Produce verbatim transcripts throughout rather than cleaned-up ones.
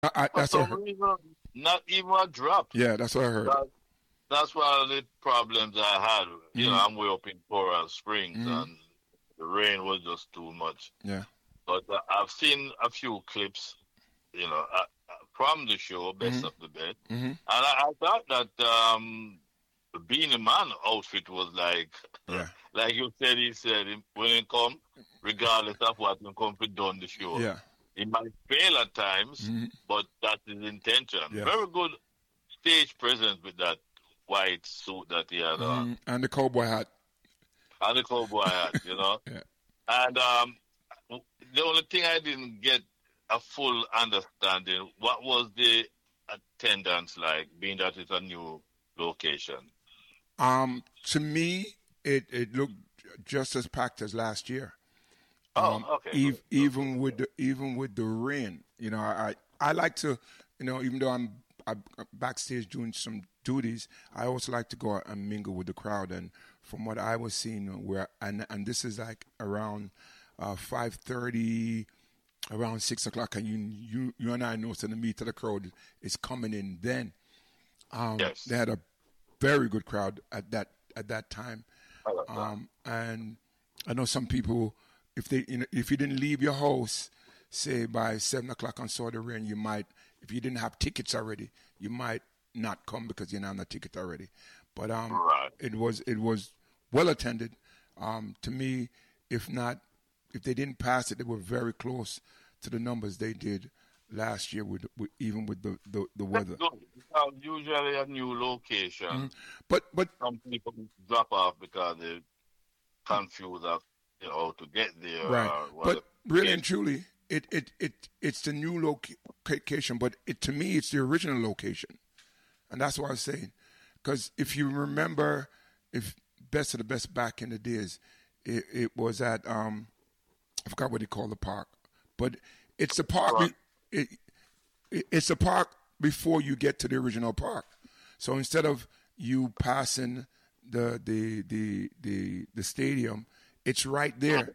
I, I, For that's what I some heard. reason, not even a drop. Yeah, that's what I heard. That, that's one of the problems I had. You know, Mm-hmm. I'm way up in Coral Springs, Mm-hmm. and the rain was just too much. Yeah. But uh, I've seen a few clips, you know, uh, uh, from the show, Best Mm-hmm. of the Bed, Mm-hmm. and I, I thought that um, the Beanie Man outfit was like, Yeah. like you said, he said when he come, regardless of what he come to done the show, Yeah. he might fail at times, Mm-hmm. but that's his intention. Yes. Very good stage presence with that white suit that he had on, Mm-hmm. And the cowboy hat. and the cowboy hat, you know. Yeah. And um, the only thing I didn't get a full understanding, what was the attendance like, being that it's a new location? Um, to me, it, it looked just as packed as last year. Um, Oh, okay. ev- Good, good, even with the even with the rain, you know, I I like to, you know, even though I'm, I'm backstage doing some duties, I also like to go out and mingle with the crowd. And from what I was seeing, where and and this is like around uh, five thirty, around six o'clock, and you you you and I know so the meat of the crowd is coming in. Then um, yes. they had a very good crowd at that at that time, I love that. um, and I know some people, if they you know, if you didn't leave your house, say by seven o'clock on saw the rain, you might, if you didn't have tickets already, you might not come because you didn't have a ticket already. But um, Right. it was it was well attended. Um, to me, if not, if they didn't pass it, they were very close to the numbers they did last year with, with even with the, the, the That's weather. good. Because usually a new location, Mhm. But but some people drop off because they're confused of, you know, how to get there. right. Or But whatever. really and truly, it it, it it's the new loca- location. But it, to me, it's the original location, and that's what I was saying. Because if you remember, if best of the best back in the days, it, it was at um, I forgot what they call the park, but it's the park. Right. be- It, it, it's the park before you get to the original park. So instead of you passing the the the the, the stadium, it's right there.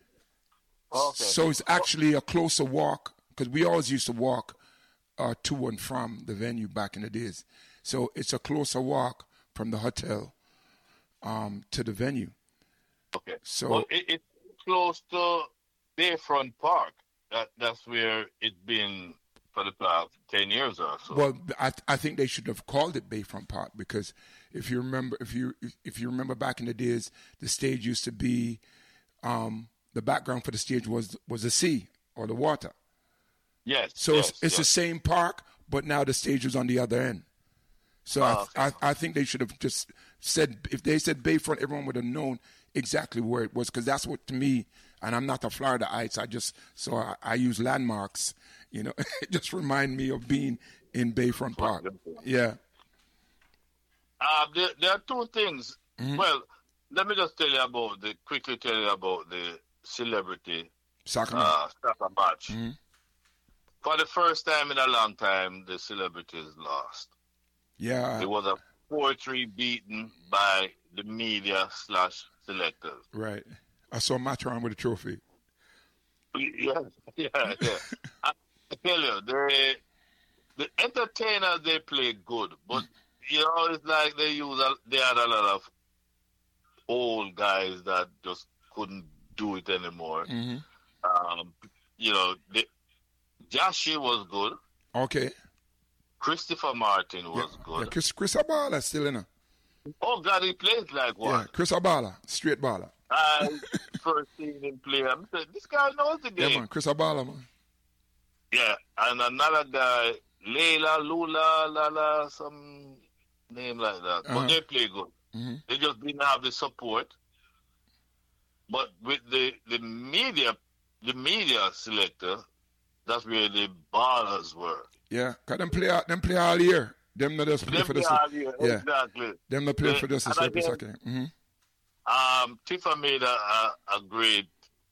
Okay. So it's actually a closer walk because we always used to walk uh, to and from the venue back in the days. So it's a closer walk from the hotel um, to the venue. Okay. So Well, it, it's close to Bayfront Park. That that's where it's been for the past ten years or so. well, I I think they should have called it Bayfront Park because if you remember if you if you remember back in the days, the stage used to be um, the background for the stage was was the sea or the water. Yes. So yes, it's it's the yes. same park, but now the stage is on the other end. So I, Oh, okay. I I think they should have just said, if they said Bayfront, everyone would have known exactly where it was because that's what, to me, and I'm not a Floridaites, I just so I, I use landmarks. You know, it just remind me of being in Bayfront Park. Yeah. Uh, there, there are two things. Mhm. Well, let me just tell you about the quickly tell you about the celebrity Soccer match. uh, soccer match. Mhm. For the first time in a long time, the celebrities lost. Yeah. It was a four three beaten by the media slash selectors. Right. I saw Matron with a trophy. Yeah, yeah, yeah. I, I tell you, the the entertainers, they play good, but you know, it's like they use a, they had a lot of old guys that just couldn't do it anymore. hmm Um, you know, the, Jashi was good. Okay. Christopher Martin Yeah. was yeah. good. Chris Chris Abala still in her. Oh God, he plays like Yeah. one. Chris Abala, straight baller. I first seen him play. I said, this guy knows the Yeah, game. man. Chris Abala, man. Yeah, and another guy, Leila, Lula, Lala, some name like that. Uh-huh. But they play good. hmm They just didn't have the support. But with the, the media, the media selector, that's where the ballers were. Yeah. Cause them play out, them play all year. Them not just play Them for play this. all year, Yeah. exactly. Them not play They- for this. and This again, second. hmm Um, Tifa made a, a, a great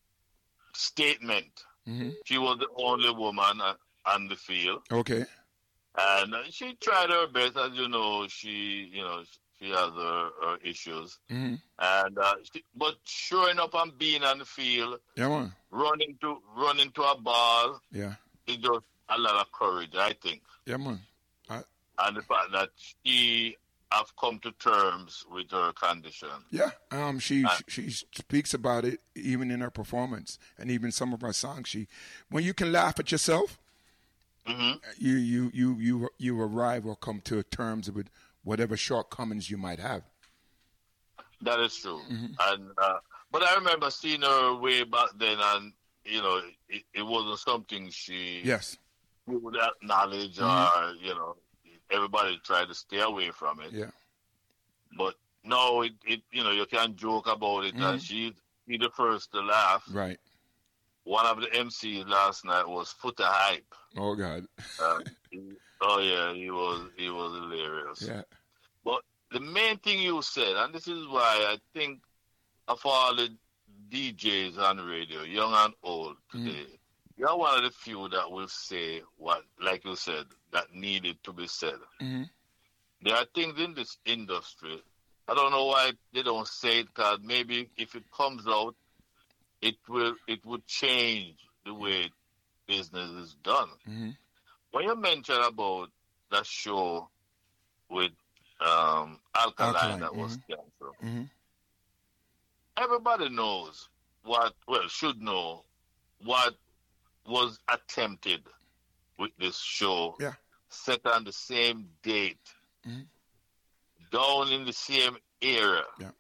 statement. hmm She was the only woman uh, on the field. Okay. And uh, she tried her best, as you know. She, you know, she has her, her issues, hmm and uh, she, but sure enough, I'm being on the field, Yeah, man. running to running to a ball. Yeah. It just a lot of courage, I think. Yeah, man. I, And the fact that she have come to terms with her condition. yeah, um, she, Uh, she she speaks about it even in her performance and even some of her songs. She, when you can laugh at yourself, hmm you you you you you arrive or come to terms with whatever shortcomings you might have. That is true. Mm-hmm. And uh, but I remember seeing her way back then, and you know, it, it wasn't something she Yes. would acknowledge, Mm-hmm. or you know, everybody tried to stay away from it. Yeah. But no, it, it you know, you can joke about it, Mm-hmm. and she be the first to laugh. Right. One of the M Cs last night was Foota Hype. Oh God. Uh, he- oh yeah, he was he was hilarious. Yeah. But the main thing you said, and this is why I think of all the D Js on radio, young and old today, you're one of the few that will say what, like you said, that needed to be said. Mm-hmm. There are things in this industry, I don't know why they don't say it, because maybe if it comes out, it will it would change the way business is done. Mm-hmm. When you mentioned about that show with um, Alkaline, Alkaline, that was mhm. canceled, Mm-hmm. everybody knows what, well, should know what was attempted with this show, Yeah. set on the same date, Mhm. down in the same era. Yeah.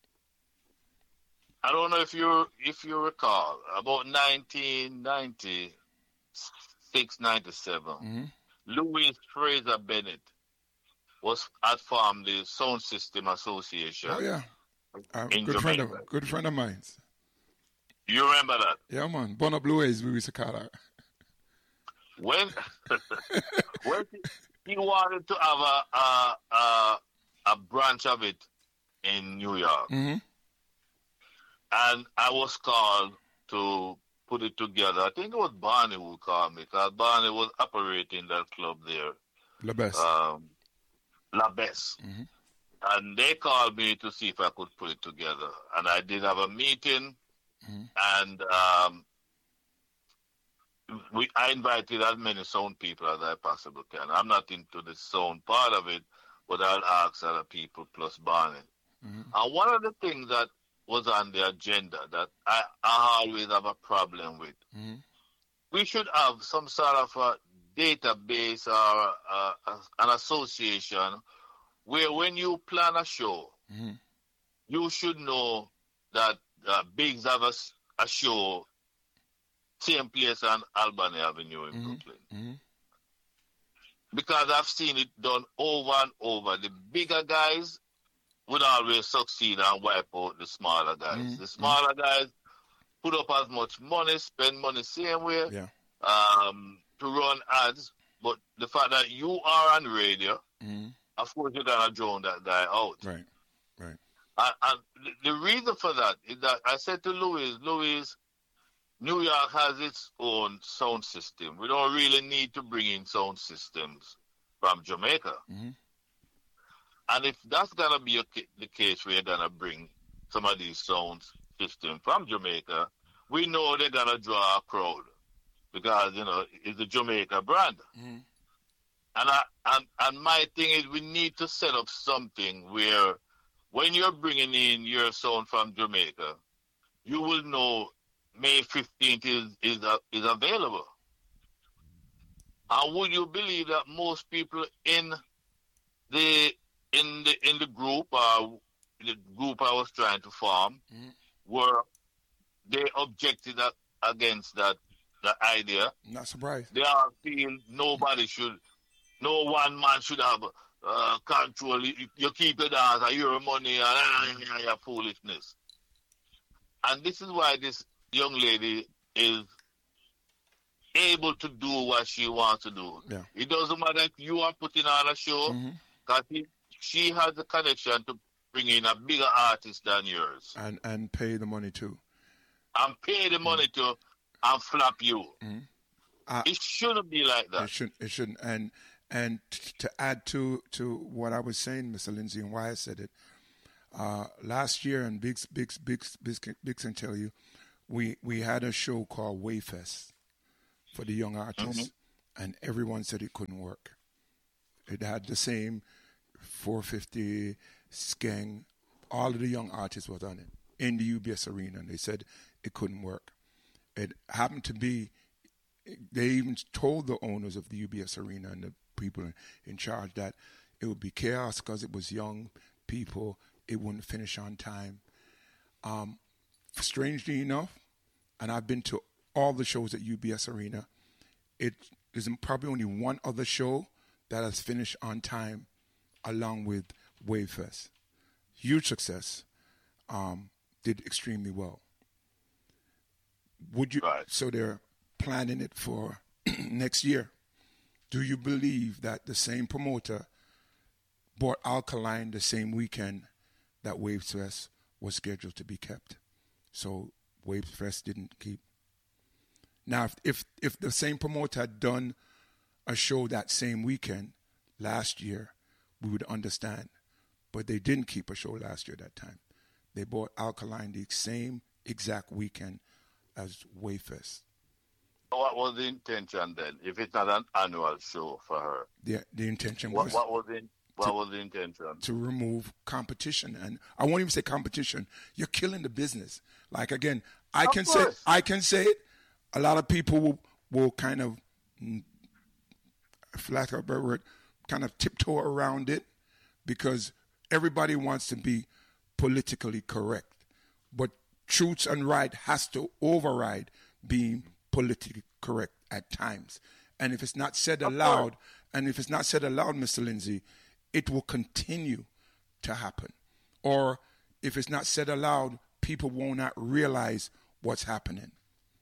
I don't know if you if you recall, about nineteen ninety-six, ninety-seven, Mm-hmm. Louis Fraser Bennett was had formed the Sound System Association. Oh yeah. Uh, In good friend Jamaica. of good friend of mine. You remember that? Yeah, man. Bono Blue A's we used to call her. When when he wanted to have a a, a a branch of it in New York, Mm-hmm. and I was called to put it together. I think it was Barney who called me, because Barney was operating that club there, The best. um, La Besse. Mhm. And they called me to see if I could put it together. And I did have a meeting, Mhm. and um, we I invited as many sound people as I possibly can. I'm not into the sound part of it, but I'll ask other people plus Barney. Mhm. And one of the things that was on the agenda that I, I always have a problem with, Mhm. we should have some sort of a database or uh, an association where when you plan a show, Mhm. you should know that uh, Biggs have a, s- a show same place on Albany Avenue in Mhm. Brooklyn. Mhm. Because I've seen it done over and over. The bigger guys would always succeed and wipe out the smaller guys. Mhm. The smaller guys put up as much money, spend money same way, Yeah. um, to run ads. But the fact that you are on radio, Mhm. of course you're gonna drown that guy out. Right. Right. And, and the- the reason for that is that I said to Louis, Louis, New York has its own sound system. We don't really need to bring in sound systems from Jamaica. Mhm. And if that's going to be a, ca- the case where you're going to bring some of these sound systems from Jamaica, we know they're going to draw a crowd because, you know, it's a Jamaica brand. Mhm. And, I, and, and my thing is we need to set up something where when you're bringing in your sound from Jamaica, you will know May fifteenth is, is, uh, is available. And would you believe that most people in the in the in the group or the group I was trying to form Mhm. were they objected that, against that that idea. Not surprised. They all feel nobody should, no one man should have uh, control. You, you keep your dance and your money and uh, your foolishness. And this is why this young lady is able to do what she wants to do. Yeah. It doesn't matter if you are putting on a show, Mhm. because she has the connection to bring in a bigger artist than yours And and pay the money too. and pay the money to and flap you. Mhm. I- It shouldn't be like It that. shouldn't. It shouldn't. And and t- to add to to what I was saying, Mister Lindsay, and why I said it, uh, last year, and Biggs Biggs Biggs Biggs can, Biggs can tell you, we we had a show called Wayfest for the young artists, and everyone said it couldn't work. It had the same four fifty, Skeng, all of the young artists was on it in the U B S Arena, and they said it couldn't work. It happened to be, they even told the owners of the U B S Arena and the people in charge that it would be chaos because it was young people, it wouldn't finish on time. Um, strangely enough, and I've been to all the shows at U B S Arena, it there's probably only one other show that has finished on time along with Wavefest. Huge success. Um, did extremely well. Would you? Right. So they're planning it for next year. Do you believe that the same promoter bought Alkaline the same weekend that Wavefest was scheduled to be kept? So Wavefest didn't keep. Now, if, if if the same promoter had done a show that same weekend last year, we would understand. But they didn't keep a show last year that time. They bought Alkaline the same exact weekend as Wavefest. What was the intention then, if it's not an annual show for her? The, the intention What, was... what was the What to, was the intention? To remove competition. And I won't even say competition. You're killing the business. Like, again, I Of can course. say I can say it. A lot of people will, will kind of, for lack of a better word, kind of tiptoe around it because everybody wants to be politically correct. But truth and right has to override being politically correct at times. And if it's not said Of aloud, course. and if it's not said aloud, Mister Lindsay, it will continue to happen. Or if it's not said aloud, people will not realize what's happening.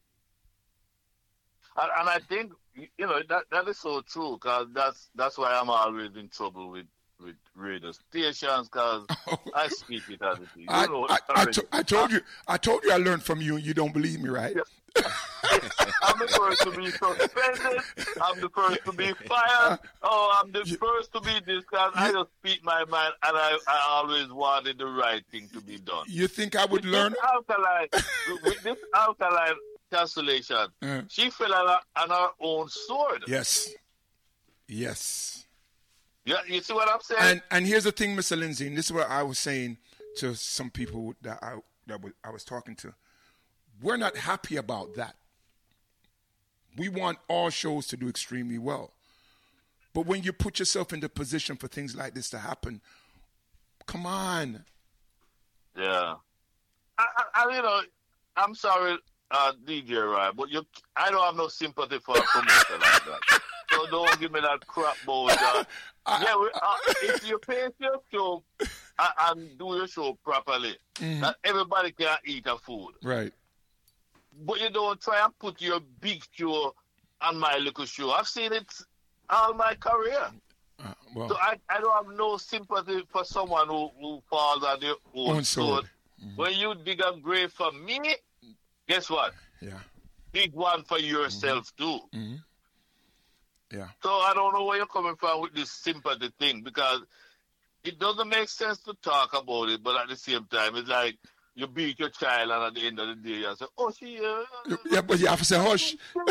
And, and I think, you know, that that is so true, because that's, that's why I'm always in trouble with, with radio stations, because I speak it as it is. You I, know, I, I, already. to, I told you, I told you I learned from you, and you don't believe me, right? I'm the first to be suspended. I'm the first to be fired. Oh, I'm the You- first to be this, because I You- just speak my mind, and I, I always wanted the right thing to be done. You think I would With learn? This alkaline, with this alkaline cancellation, Uh. she fell on, her- on her own sword. Yes. Yes. Yeah, you see what I'm saying? And and here's the thing, Mister Lindsay, and this is what I was saying to some people that I that was, I was talking to. We're not happy about that. We want all shows to do extremely well. But when you put yourself in the position for things like this to happen, come on. Yeah. I, I, I you know, I'm sorry, uh, D J Ryan, but you, I don't have no sympathy for a promoter like that. So don't give me that crap about that. I- Yeah, we, uh, if you pace your show and, and do your show properly, Mm-hmm. that everybody can eat a food. Right. But you don't try and put your big show on my little show. I've seen it all my career. Uh, well, So I, I don't have no sympathy for someone who, who falls on their own, Own sword. sword. When you dig a grave for me, guess what? yeah. Dig one for yourself too. Mm-hmm. Yeah. So I don't know where you're coming from with this sympathy thing, because it doesn't make sense to talk about it, but at the same time, it's like you beat your child, and at the end of the day, you say, "Oh, she." Uh, Yeah, but you have to say hush.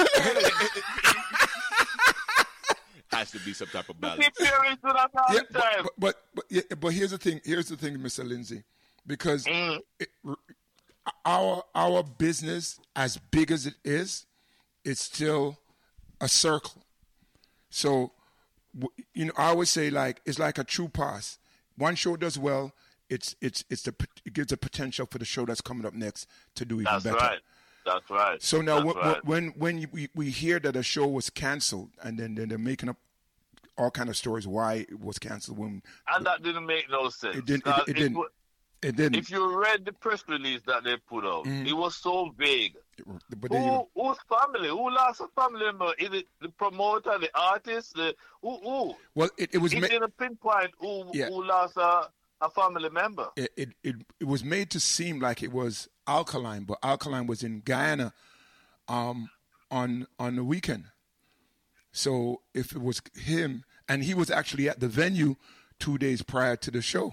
Has to be some type of you balance. keep hearing to that all Yeah, the time. but, but, but, yeah, but here's the thing. Here's the thing, Mister Lindsay, because Mm. it, our our business, as big as it is, it's still a circle. So, w- you know, I always say like it's like a true pass. One show does well, it's it's it's the p- it gives the potential for the show that's coming up next to do even That's better. right. That's right. So now, That's when, right. when when you- we we hear that a show was canceled, and then, then they're making up all kind of stories why it was canceled when and that didn't make no sense. it didn't Because it, it didn't wa- it didn't. If you read the press release that they put out, Mhm. it was so vague. But then you, Who, whose family? Who lost a family member? Is it the promoter, the artist? The, who? Who? well, it, it was It ma- didn't pinpoint who, Yeah. who lost a, a family member. it, it, it, it was made to seem like it was Alkaline, but Alkaline was in Guyana um, on on the weekend. So if it was him, and he was actually at the venue two days prior to the show.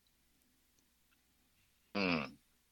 Mm.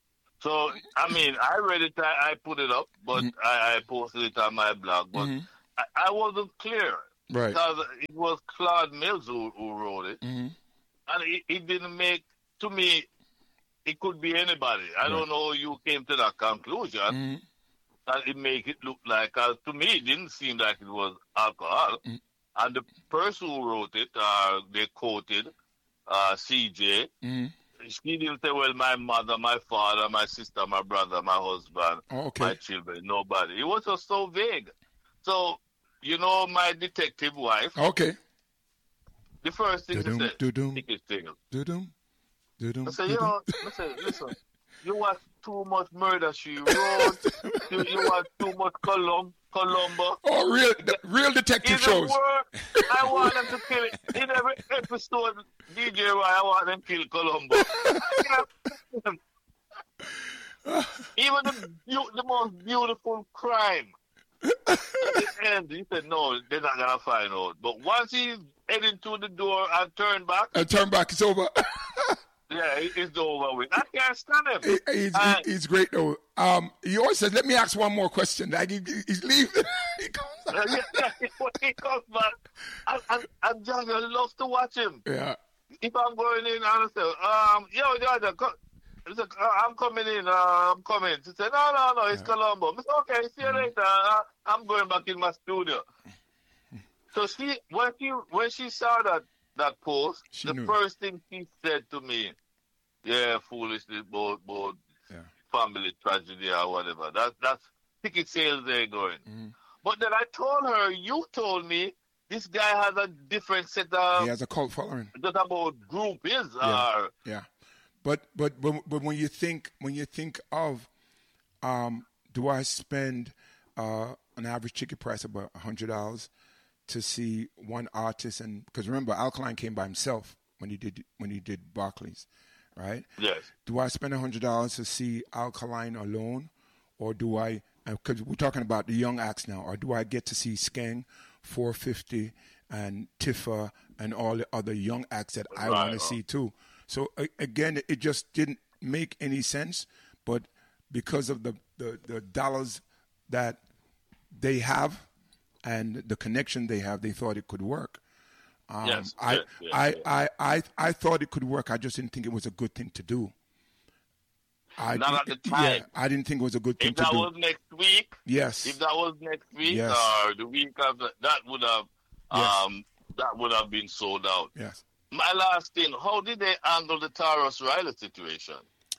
So, I mean, I read it, I, I put it up, but Mhm. I, I posted it on my blog. But Mhm. I, I wasn't clear. Right. Because it was Claude Mills who, who wrote it. Mm-hmm. And it, it didn't make, to me, it could be anybody. I Right. don't know how you came to that conclusion. Mm-hmm. And it make it look like, uh, to me, it didn't seem like it was alcohol. Mm-hmm. And the person who wrote it, uh, they quoted uh, C J. Mm-hmm. She didn't say, well, my mother, my father, my sister, my brother, my husband, Oh, okay. my children, nobody. It was just so vague. So, you know, my detective wife, Okay. the first thing Do-dum, she said, do-dum. ticket thing. Do-dum. Do-dum. I said, you do-dum. know, listen, listen, you watch too much Murder, She Wrote, you, you watch too much Colum, Columbo. Oh, real, the, real detective Even shows. worse, I want them to kill it. In every episode, D J Roy, I want them to kill Columbo. Even the, beau- the most beautiful crime. At the end, he said, no, they're not going to find out. But once he's heading to the door and turn back, And turn back, it's over. yeah, it- it's over with. I can't stand him. He- he's, Uh, he- he's great, though. Um, he always says, let me ask one more question. Like, he, he's leaving. he comes Uh, yeah, yeah, when he comes back, and, and, and John, I love to watch him. Yeah. If I'm going in and I say, um, yo, Georgia, co- he said, uh, I'm coming in, uh, I'm coming. She said, no, no, no, it's Yeah. Colombo. I said, okay, see you later. Uh, I'm going back in my studio. So she, when she, when she saw that, that post, She the knew. first thing she said to me, yeah, foolishly, about, about Yeah. family tragedy or whatever. That, that's ticket sales they're going. Mhm. But then I told her, you told me this guy has a different set of He has a cult following. just about group is Yeah. or Yeah, but but but but when you think when you think of, um, do I spend uh, an average ticket price of about a hundred dollars to see one artist? And because remember, Alkaline came by himself when he did when he did Barclays, right? yes. Do I spend a hundred dollars to see Alkaline alone, or do I? Because we're talking about the young acts now, or do I get to see Skeng, four fifty, and Tifa, and all the other young acts that I Right, want to uh. see too? So a- again, it just didn't make any sense. But because of the, the, the dollars that they have and the connection they have, they thought it could work. Um, Yes, I, yes, yes, I, yes. I, I, I thought it could work. I just didn't think it was a good thing to do. I Not didn't- at the time. Yeah, I didn't think it was a good thing If to that do. was next week, Yes. if that was next week Yes. or the week after, that would have Yes. um that would have been sold out. Yes. My last thing, how did they handle the Taurus Riley situation?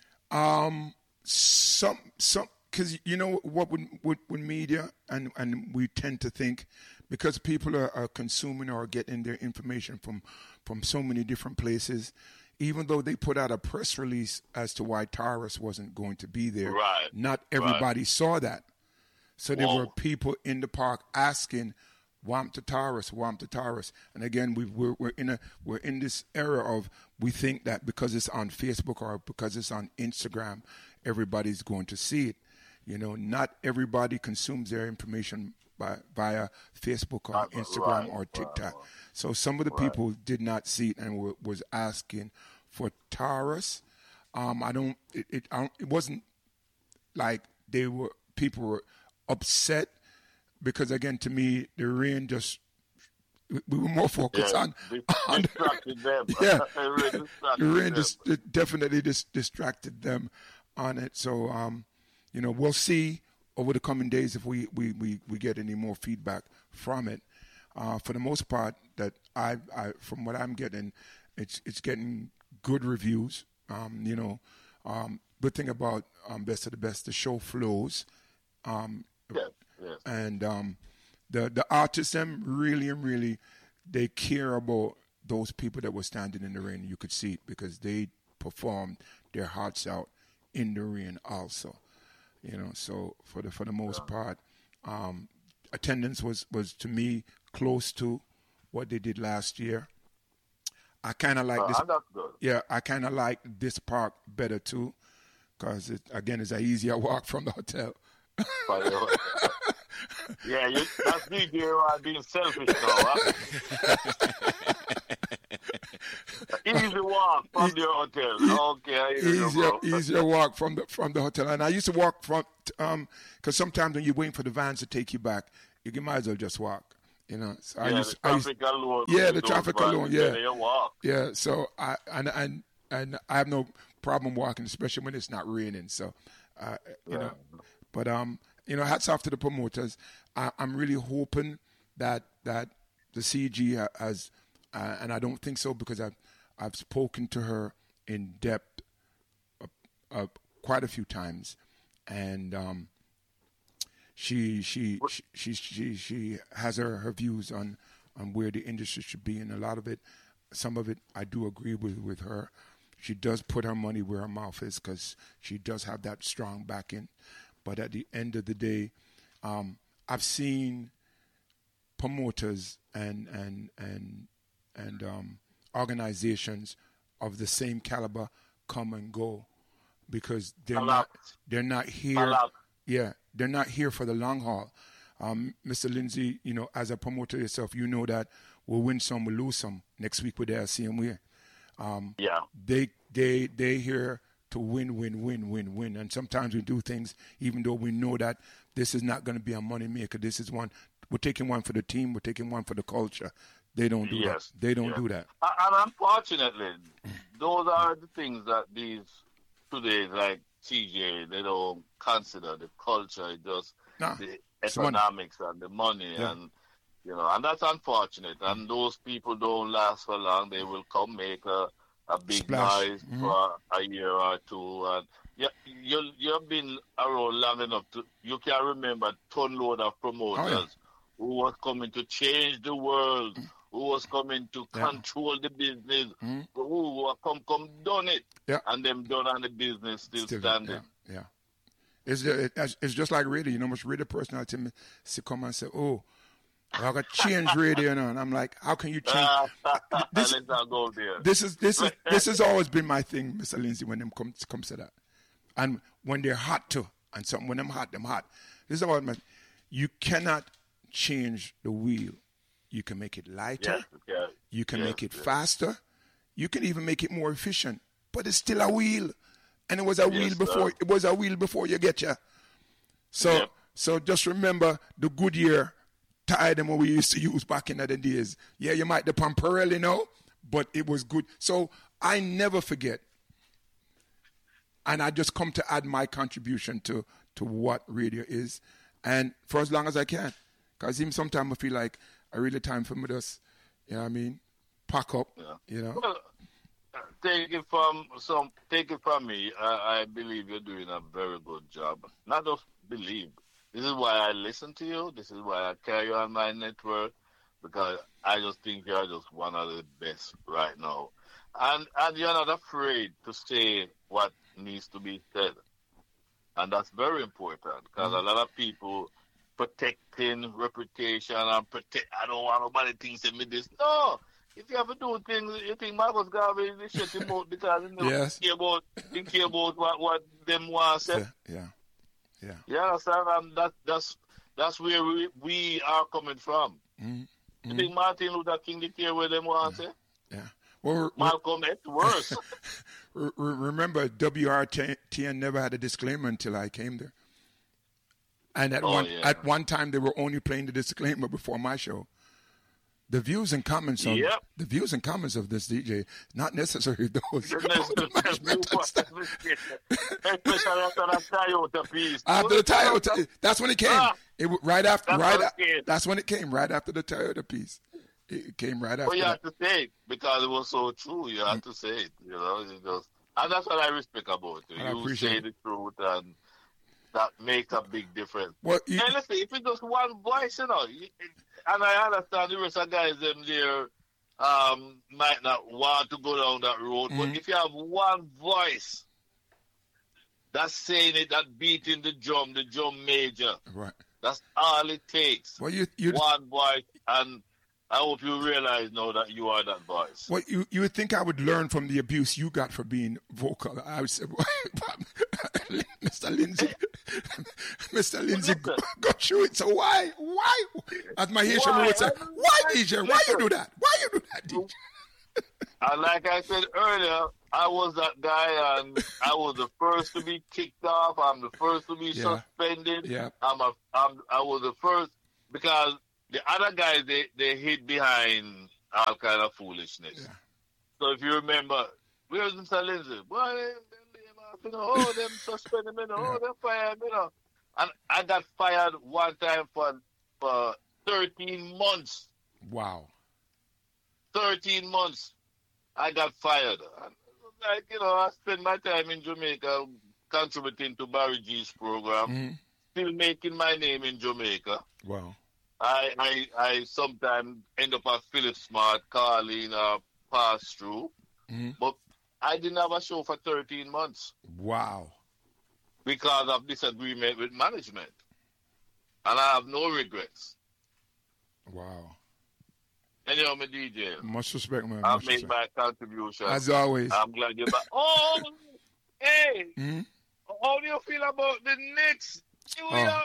Um, some, some, because you know what with, with, with media, and, and we tend to think because people are, are consuming or getting their information from, from so many different places, even though they put out a press release as to why Taurus wasn't going to be there, Right. not everybody saw that. So there Whoa. were people in the park asking, "Wamp to Taurus, Wamp to Taurus." And again, we, we're we're in a we're in this era of we think that because it's on Facebook or because it's on Instagram, everybody's going to see it. You know, not everybody consumes their information by via Facebook or Right, Instagram right, or right, TikTok. right. So some of the Right. people did not see it and were, was asking for Taurus. Um, I don't. It it, I don't, it wasn't like they were people were upset because again, to me, the rain just we were more focused Yeah, on dis- on distracted them. yeah, It really distracted the rain them. just it definitely just distracted them on it. So um, you know, we'll see over the coming days if we we, we, we get any more feedback from it. Uh, for the most part, that I, I from what I'm getting, it's it's getting good reviews. Um, you know, um, good thing about um, Best of the Best, the show flows. Um, Yes, yes. and um, the the artists them really and really they care about those people that were standing in the rain. You could see it because they performed their hearts out in the rain also. You know, so for the for the most part, um, attendance was was to me close to what they did last year. I kind of like Uh, this. and that's good. Yeah, I kind of like this park better too, because it again it's an easier walk from the hotel. By the way. Yeah, you, that's D J Roy being selfish now, huh? Easy walk from your hotel. Okay, I hear you, easier, bro. easier walk from the from the hotel. And I used to walk from um because sometimes when you're waiting for the vans to take you back, you might as well just walk. You know, so yeah, I used, the I used, traffic alone. yeah, the those traffic vans, alone, then yeah, you walk. yeah. So I and and and I have no problem walking, especially when it's not raining. So, uh, you Yeah. know, but um, you know, hats off to the promoters. I, I'm really hoping that that the C G ha- has, uh, and I don't think so because I've I've spoken to her in depth uh, uh, quite a few times, and um, she she she she she, she has her, her views on, on where the industry should be, and a lot of it, some of it, I do agree with with her. She does put her money where her mouth is because she does have that strong backing. But at the end of the day, um, I've seen promoters and and and and um, organizations of the same caliber come and go because they're A not lot. they're not A here. lot. Yeah, they're not here for the long haul. Um, Mister Lindsay, you know, as a promoter yourself, you know that we'll win some, we'll lose some. Next week we're there, see them here. Um, Yeah. they they they here to win, win, win, win, win. And sometimes we do things even though we know that this is not going to be a money maker. This is one we're taking one for the team, we're taking one for the culture. They don't do Yes. that. They don't yes. do that. A- And unfortunately, those are the things that these today, like T J, they don't consider the culture, just Nah, the it's money. economics and the money, Yeah. and you know, and that's unfortunate. And those people don't last for long. They will come make a, a big Splash. noise Mhm. for a year or two, and yeah, you you've been around long enough to you can remember ton load of promoters who was coming to change the world, who was coming to Yeah. control the business, Mhm. who who come come done it, Yeah. and them done on the business still, Still, standing. Yeah, yeah. It's just, it, it's just like radio. You know, much radio personality me to come and say, "Oh, I got change radio," you know, and I'm like, "How can you change?" This- Let's not go there. This is this is this has always been my thing, Mister Lindsay. When them come comes to that, and when they're hot too, and something when them hot, them hot. This is about my. You cannot change the wheel. You can make it lighter. Yes, yes, You can yes, make it yes. faster. You can even make it more efficient. But it's still a wheel, and it was a wheel Yes, before. sir. It was a wheel before you get you. So Yep. so just remember the Goodyear tire them we used to use back in the days. Yeah, you might the Pamparelli now, but it was good. So I never forget, and I just come to add my contribution to to what radio is, and for as long as I can, because even sometimes I feel like I really time for me to just, you know what I mean, pack up, Yeah. you know. Well, take it from some. Take it from me. I, I believe you're doing a very good job. Not just believe. This is why I listen to you. This is why I carry you on my network, because I just think you're just one of the best right now, and and you're not afraid to say what needs to be said, and that's very important because a lot of people protecting reputation and protect. I don't want nobody thinks of me this. No. If you have to do things, you think Marcus Garvey is shut him out because he Yes. care about, he care about what, what them want to say. Yeah, yeah, yeah. You understand? And that, that's that's where we, we are coming from. Mhm, You think Martin Luther King did care where them want to say? yeah. Well, re- Malcolm X worse. re- re- remember, W R T N never had a disclaimer until I came there. And at Oh, one yeah. at one time, they were only playing the disclaimer before my show. The views and comments of Yep. the views and comments of this D J, not necessarily those of the management and stuff. Especially after that Toyota piece. After the Toyota, that's when it came. Ah, It w- right after, that's right. when it a- came. That's when it came. Right after the Toyota piece, it came right after But you that. have to say it because it was so true. You have to say it, you know. You just, and that's what I respect about you. I You appreciate say it. the truth, and that makes a big difference. Well, you, And listen, if it's just one voice, you know, you- and I understand the rest of guys them there um, might not want to go down that road, Mhm. but if you have one voice that's saying it, that beating the drum, the drum major, right. that's all it takes. Well, you you One voice, and I hope you realize now that you are that voice. Well, you, you would think I would learn from the abuse you got for being vocal. I would say, Mister Lindsay, Mister Lindsay Listen. got through it. So why, why? As my Haitian Why? would say, why, D J? Why you Listen. do that? Why you do that, D J? And like I said earlier, I was that guy, and I was the first to be kicked off. I'm the first to be Yeah. suspended. Yeah. I'm a, I'm, I was the first. because the other guys they, they hid behind all kind of foolishness. Yeah. So if you remember, where's Mister Lindsay? Boy, they, they, you know, oh, them suspend him, you know, oh, them fire him, you know. And I got fired one time for for thirteen months. Wow. thirteen months. I got fired. And, like, you know, I spent my time in Jamaica contributing to Barry G's program, Mm-hmm. still making my name in Jamaica. Wow. I I, I sometimes end up at Philip Smart, calling uh, pass through. Mm-hmm. But I didn't have a show for thirteen months Wow. because of disagreement with management. And I have no regrets. Wow. Anyhow, my D J, Much respect, man. I've Much made respect. my contribution. As always. I'm glad you're back. Oh, hey, Mm-hmm. how do you feel about the Knicks? You Oh. know,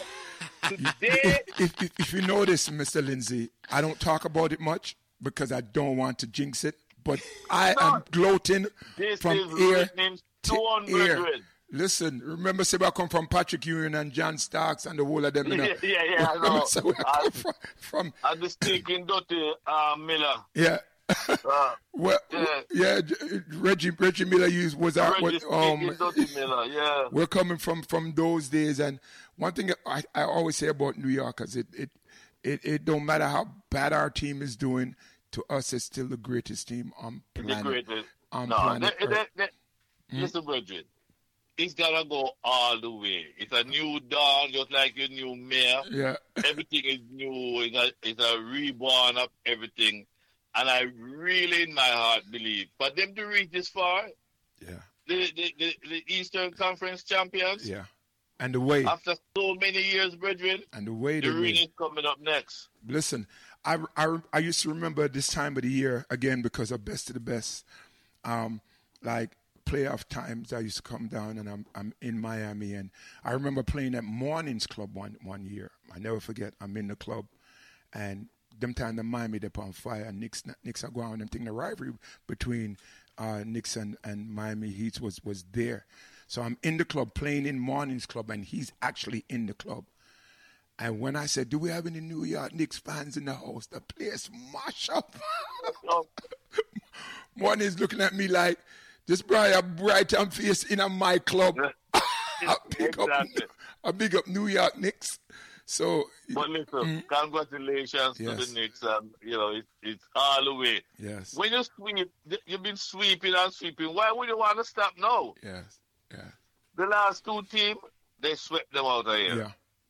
today, If, if, if you notice, Mister Lindsay, I don't talk about it much because I don't want to jinx it. But I am gloating this from is ear written in to stone, ear. brethren. Listen, remember, say I come from Patrick Ewing and John Starks and the whole of them. You know? Yeah, yeah, yeah, I Remember, know. say where I I- come from, from And the stinking dirty uh, Miller. yeah. Uh, Well, Yeah. yeah, J- Reggie Reggie Miller used was our Reggie was, stinking um. dirty Miller, yeah. We're coming from from those days, and one thing I, I always say about New Yorkers, it it it it don't matter how bad our team is doing. To us, it's still the greatest team on The planet. greatest. On No, planet they, Earth. they, they, listen, Bridget. It's gotta go all the way. It's a new dawn, just like your new mayor. Yeah, Everything is new. It's a, it's a reborn of everything. And I really, in my heart, believe for them to reach this far, yeah, the, the, the, the Eastern Conference champions, yeah. And the way after so many years, brethren, and the way the they ring win. is coming up next. Listen, I, I, I used to remember this time of the year, again, because of Best of the Best, um, like playoff times, I used to come down and I'm I'm in Miami. And I remember playing at Mornings Club one, one year. I never forget, I'm in the club. And them time the Miami, they're on fire. And Knicks, Knicks are going. And think the rivalry between uh, Knicks and, and Miami Heat was, was there. So I'm in the club, playing in Mornings Club, and he's actually in the club. And when I said, do we have any New York Knicks fans in the house? The place mash up. Oh, Morning's looking at me like, this bright, bright and face in a my club. I big, up, exactly. I big up New York Knicks. So, But listen, congratulations Yes. to the Knicks. And, you know, it, it's all the way. yes, When you sweep, you've been sweeping and sweeping. Why would you want to stop now? yes, yeah, The last two teams, they swept them out of here. yeah.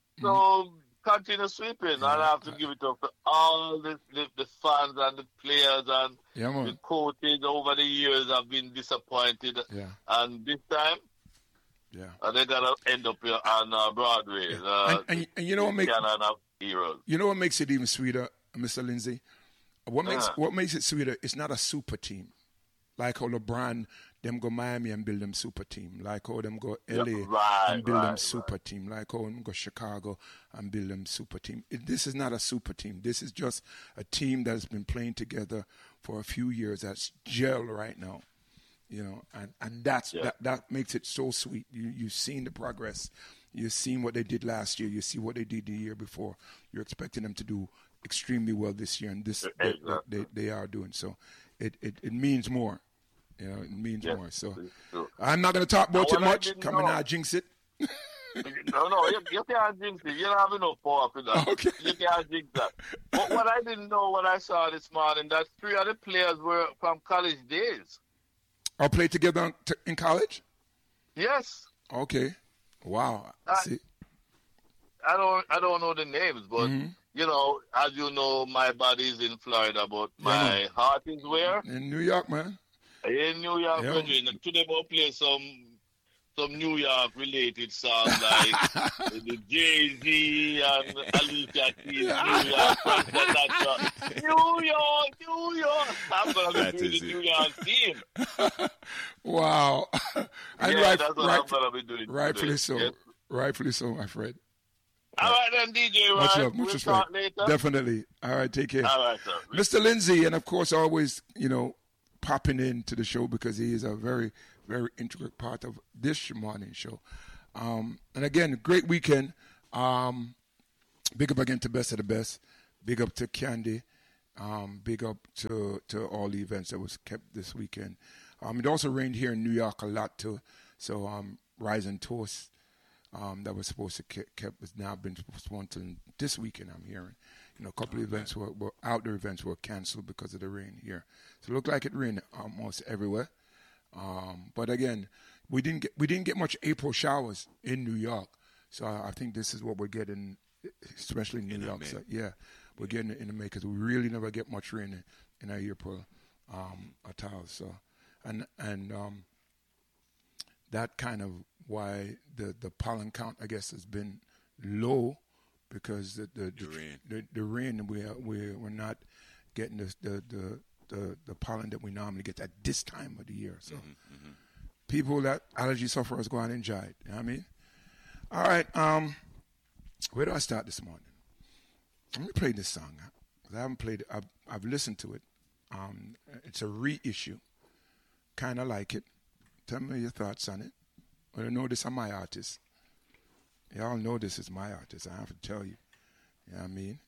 So continue sweeping. And I have to give it up to all the, the, the fans and the players and Yeah, the man. coaches over the years have been disappointed. Yeah, And this time, yeah. uh, they're going to end up here on uh, Broadway. Uh, And, and, and you know what makes Canon of Heroes. you know what makes it even sweeter, Mister Lindsay? What makes Yeah. what makes it sweeter? It's not a super team, like how LeBron them go Miami and build them super team, like how them go L A Yeah, right, and build them right, super team, like how them go Chicago and build them super team. It, this is not a super team. This is just a team that has been playing together for a few years. That's gel right now, you know, and and that's Yeah. that that makes it so sweet. You you've seen the progress. You've seen what they did last year. You see what they did the year before. You're expecting them to do extremely well this year, and this they, Exactly. they, they are doing. So it, it, it means more. You know, it means Yes, more. So it's true. I'm not going to talk about Now, it what I much. didn't Come on know- now, jinx it. No, no, you, you can't jinx it. You don't have enough power for that. Okay. You can't jinx that. But what I didn't know when I saw this morning, that three of the players were from college days. I'll play together t- in college. Yes. Okay. Wow. Uh, See, I don't I don't know the names, but Mm-hmm. you know, as you know, my body is in Florida, but my Yeah. heart is where? in New York, man. In New York, Yeah. Virginia. Today we'll play some some New York related songs like the Jay Z and Alicia Keys, New York, Frank Sinatra. New York, New York. I'm gonna That be doing is the it. New York team. Wow. and Yeah, right, that's what right, I'm gonna be doing. rightfully today. so. Yes. Rightfully so, my friend. All right then, D J. Right? Much love, much we'll respect. talk later. Definitely. All right, take care. All right, sir. Mister Lindsay, and of course, always, you know, popping into the show because he is a very, very integral part of this morning show. Um, and again, great weekend. Um, big up again to Best of the Best. Big up to Candy. Um, big up to to all the events that was kept this weekend. Um, it also rained here in New York a lot too. So um, Rise and Toast um, that was supposed to keep kept has now been postponed to this weekend. I'm hearing. You know, a couple of events were, were outdoor events were canceled because of the rain here. So it looked like it rained almost everywhere. Um, but again, we didn't get we didn't get much April showers in New York. So I, I think this is what we're getting, especially in New In York. So, May. yeah, we're getting it in the May because we really never get much rain in, in our April um, at all. So, and and um, that kind of why the, the pollen count, I guess, has been low because the the the, The rain. the, the rain we are, we we're not getting the the, the the the pollen that we normally get at this time of the year. So Mm-hmm. people that allergy sufferers go out and enjoy it. You know what I mean? All right. Um, where do I start this morning? I'm gonna play this song. I haven't played it. I've, I've listened to it. Um, it's a reissue. Kind of like it. Tell me your thoughts on it. Well, I know this is my artist. Y'all know this is my artist. I have to tell you. You know what I mean?